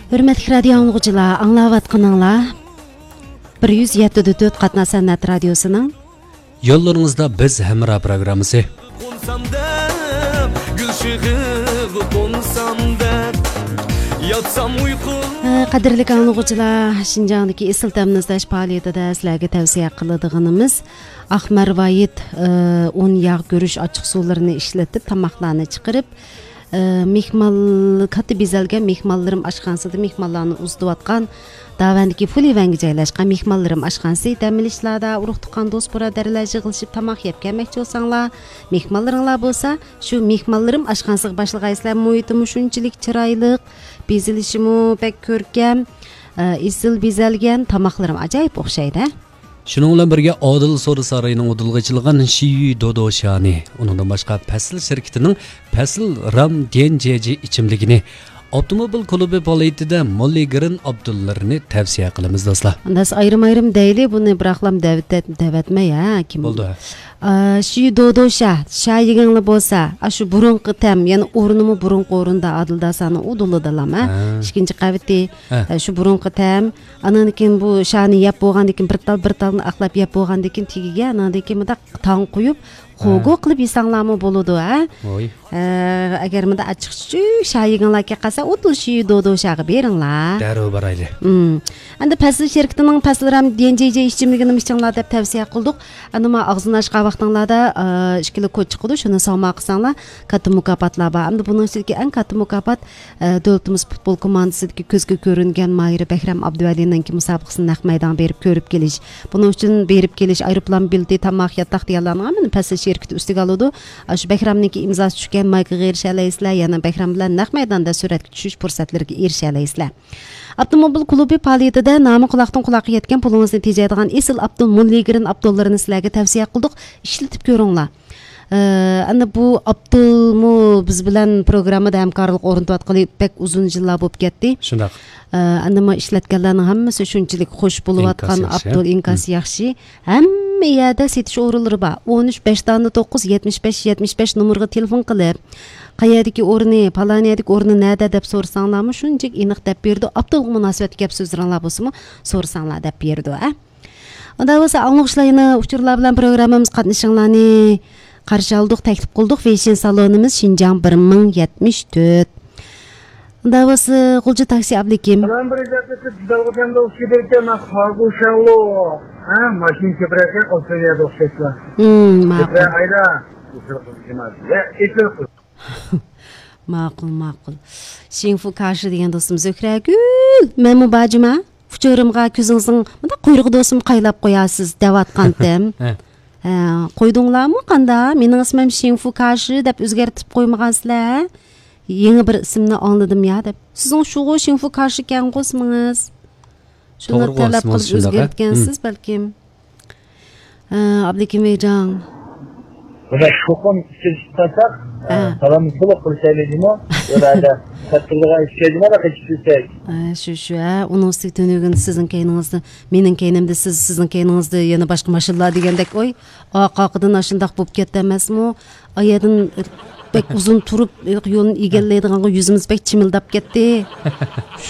Hürmetli radio anlıqçılar, anlayatqanыңlar 107.4 Qatna Sanat radiosunun Yollarınızda biz Hemra programısı. Qadirli anlıqçılar, Şinjandagi Isil Tamnizdash faoliyatida sizlarga tavsiya qiladiganimiz Ahmarvayit 10 yağ görüş açıq suvlarini ishlatib tamoqlarni chiqarib mehmon katta bezalgan mehmonlarim oshxonasida mehmonlarni uzatayotgan davandagi Fulivanga joylashgan mehmonlarim oshxonasi damilishlarda urug' tuqqan do'st birodarlar yig'ilishib tamoq yeb kelmoqchi bo'lsanglar mehmonlaringlar bo'lsa shu mehmonlarim oshxonasiga boshlagaysizlar muhitimi shunchalik chiroyli bezilishimi pek ko'rkam isil bezalgan tamoqlarim ajoyib o'xshaydi. Şunun bilan birga Odil So'ri saroyining udilg'ichilgan Shiyu Dodoshani, uningdan boshqa Pasl shirkatining Pasl Ram Denjeji ichimligini Avtomobil klubi faoliyatida Molligirin Abdullarini tavsiya qilamiz do'stlar. Andas ayrim deyli buni biroqlam davatmay ha kim bo'ldi. Shiyu Dodosha shayigingli bo'lsa, shu burunqi tam, ya'ni o'rnimi burunqi o'rinda Adildasani uduldilam ha. Ikkinchi qavatda shu burunqi tam, ananikin bu shani yap bo'lgandan keyin bir talni aqlab yap bo'lgandan keyin tigiga anandan keyin bunday tong qo'yib qo'go qilib yesanglarmi bo'ladi ha. Agar menda ochiqchi shayiginglarga qasa o'tul Shiyu Dodoshaga beringlar. Darrov borayli. Endi Pasl shirkatining Pasl-Ram Denjeji ichimligini ichinglar deb tavsiya qildik. Endi men og'zini ochgan vaqtinglarda ishkili kod chiqdi, shuni savmo qilsanglar katta mukofotlar bor. Endi buning ichidagi eng katta mukofot davlatimiz futbol komandasidagi ko'zga ko'ringan Mayri Bahram Abduvalining musobaqasini naq maydon berib ko'rib kelish. Buning uchun berib kelish aeroplan bileti, tamoq, yotoq deganlarni hammasini Pasl shirkati ustiga oladi. Shu Bahramniki imzosi tushgan maykaga erishalasizlar, yana Bahram bilan naq maydonda suratga tushish fursatlariga erishalasizlar. Avtomobil klubi faoliyatida nomi quloqdan quloqqa yetgan pulingizni tejaydigan Isil Abdul Molligirin Abdullarini sizlarga tavsiya qildik. Ishlatib ko'ringlar. Ana bu Abdulmu biz bilan programmada hamkorlik o'rnatayotgani pek uzun yillar bo'lib ketdi. Shunday. Ana men ishlatganlarning hammasi shunchalik xush bo'layotgan Abdul inkas yaxshi. Hamma yerda setish o'rinlari bor. 13 509 75 75 nomerga telefon qilib qayerdagi o'rni, palaniyadagi o'rni nada deb so'rasanglarmi, shunchalik aniq deb berdi. Abdulga munosabat gap so'zlaringlar bo'lsa-mi, so'rasanglar deb berdi, ha. Unda bo'lsa anglashlayni uchurlar bilan programmamiz qatnashinglarni qarshi oldik, taklif qildik. Fashion salonimiz Şinjan 1074. Unda bo'lsa G'ulji taksi ablikim. Bilan birga dalg'atanda o'xshaydigan Xarg'ushanlo, ha, mashina kepraka qolsaydi o'xshaydi. Ma'qul. Ayda. Ma'qul. Shinfu qarshi degan do'stim Zo'kragul, men bu bajima fuchurimga ko'zingizning bunda quyruq do'stim qaylab qo'yasiz devatqandim. Qo'ydinglarmi qanda? Mening ismim Shinfu qarshi deb o'zgartirib qo'ymagansizlar. Yangi bir ismni anladim ya deb. Sizning shu Shinfu qarshi ekan qo'smingiz. Shuni talab qilib o'zgartgansiz balkim. Abdikimjon. Buna şokon istedik salamız bulup konuşabildiğimi orada katıldığa istediğime de kaçırsak. Şu onun üstüne sizin kayınızda, menin kaynımda sizin kaynınızda yana başka maşallah degandek oy. Qaqıdan aşındaq bo'lib ketdi emasmi? Ayadan pek uzun turib yo'lni egalleydiğanga yüzümüz pek chimildab ketdi.